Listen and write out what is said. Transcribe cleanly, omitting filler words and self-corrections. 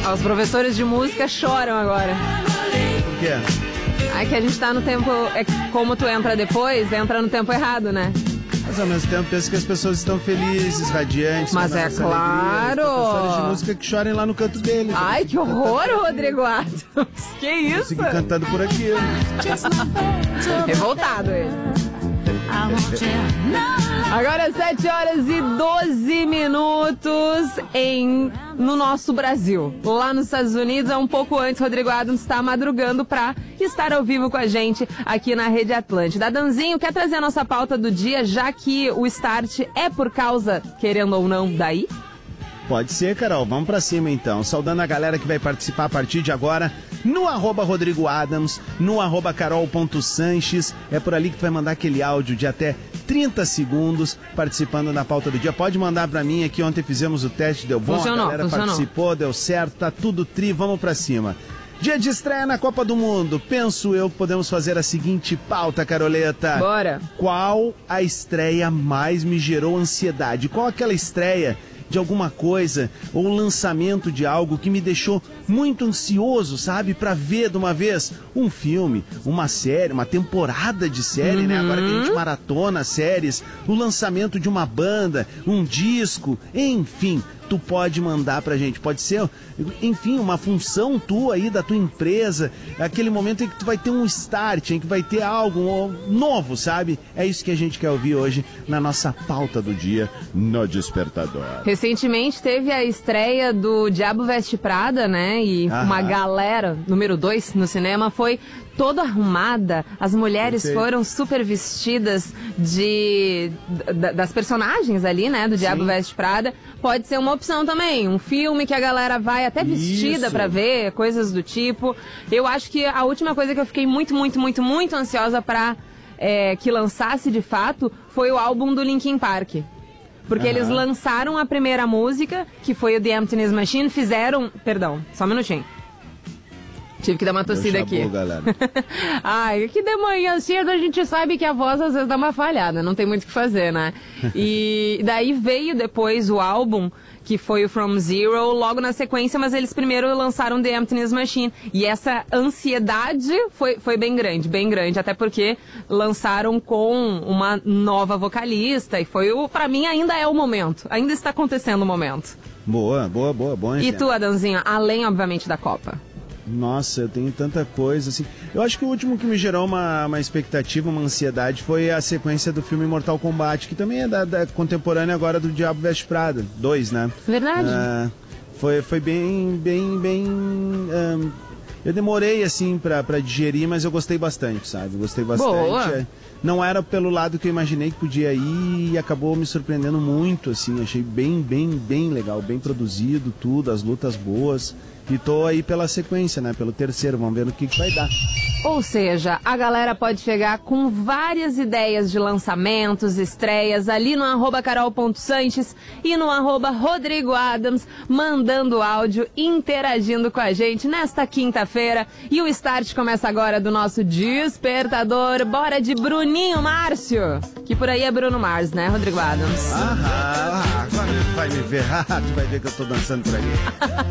Os professores de música choram agora. Por quê? É que a gente tá no tempo... É como tu entra depois, entra no tempo errado, né? Mas ao mesmo tempo penso que as pessoas estão felizes, radiantes. Mas é claro! Professores de música que chorem lá no canto deles. Ai, que horror, Rodrigo Adams! Que isso? Consegui cantando por aqui. Revoltado ele. Agora 7h12 no nosso Brasil. Lá nos Estados Unidos, um pouco antes, Rodrigo Adams está madrugando para estar ao vivo com a gente aqui na Rede Atlântida. Danzinho, quer trazer a nossa pauta do dia, já que o start é por causa, querendo ou não, daí? Pode ser, Carol. Vamos pra cima, então. Saudando a galera que vai participar a partir de agora no @Rodrigo Adams, no @Carol.Sanches. É por ali que tu vai mandar aquele áudio de até 30 segundos participando da pauta do dia. Pode mandar pra mim aqui. Ontem fizemos o teste, deu bom. Funcionou, a galera participou, deu certo. Tá tudo tri. Vamos pra cima. Dia de estreia na Copa do Mundo. Penso eu que podemos fazer a seguinte pauta, Caroleta. Bora. Qual a estreia mais me gerou ansiedade? Qual aquela estreia de alguma coisa ou o lançamento de algo que me deixou muito ansioso, sabe? Pra ver de uma vez um filme, uma série, uma temporada de série, né? Agora que a gente maratona séries, o lançamento de uma banda, um disco, enfim. Tu pode mandar pra gente, pode ser, enfim, uma função tua aí, da tua empresa, aquele momento em que tu vai ter um start, em que vai ter algo novo, sabe? É isso que a gente quer ouvir hoje na nossa pauta do dia no Despertador. Recentemente teve a estreia do Diabo Veste Prada, né? E uma galera, número 2 no cinema, foi toda arrumada, as mulheres foram super vestidas das personagens ali, né, do Diabo Veste Prada. Pode ser uma opção também, um filme que a galera vai até vestida pra ver, coisas do tipo. Eu acho que a última coisa que eu fiquei muito ansiosa pra que lançasse de fato foi o álbum do Linkin Park. Porque eles lançaram a primeira música, que foi o The Emptiness Machine, Perdão, só um minutinho. Tive que dar uma tossida aqui. Galera. Ai, que de manhã cedo a gente sabe que a voz às vezes dá uma falhada, não tem muito o que fazer, né? E daí veio depois o álbum, que foi o From Zero, logo na sequência, mas eles primeiro lançaram The Emptiness Machine. E essa ansiedade foi bem grande, até porque lançaram com uma nova vocalista, e pra mim ainda é o momento, ainda está acontecendo o momento. Boa. E tu, Adanzinho, além, obviamente, da Copa? Nossa, eu tenho tanta coisa, assim. Eu acho que o último que me gerou uma expectativa, uma ansiedade, foi a sequência do filme Mortal Kombat, que também é da contemporânea agora do Diabo Veste Prada, 2, né? Verdade. Foi bem... eu demorei, assim, pra digerir, mas eu gostei bastante, sabe? Gostei bastante. Boa. Não era pelo lado que eu imaginei que podia ir e acabou me surpreendendo muito, assim. Achei bem legal, bem produzido, tudo, as lutas boas. E tô aí pela sequência, né? Pelo terceiro, vamos ver no que vai dar. Ou seja, a galera pode chegar com várias ideias de lançamentos, estreias, ali no @Carol.Sanches e no @Rodrigo Adams, mandando áudio, interagindo com a gente nesta quinta-feira. E o start começa agora do nosso Despertador. Bora de Bruninho Márcio, que por aí é Bruno Mars, né, Rodrigo Adams? Agora vai me ver, tu vai ver que eu tô dançando por aí.